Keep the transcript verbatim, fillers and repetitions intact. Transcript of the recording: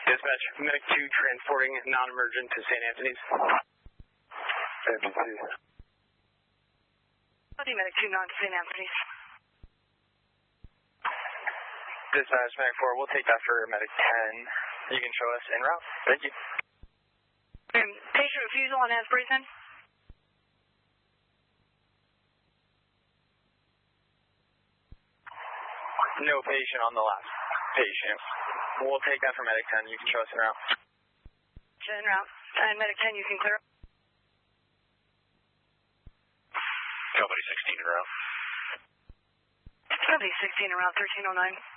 Dispatch, Medic two transporting non-emergent to Saint Anthony's. Saint Anthony's. Medic two non to Saint Anthony's. Dispatch, Medic four, we'll take that for Medic ten. You can show us en route. Thank you. Um, patient refusal on Asbury then? No patient on the last patient. We'll take that for Medic ten. You can show us en route. En route. And Medic ten, you can clear up. Company sixteen en route. Company sixteen en route, thirteen oh nine.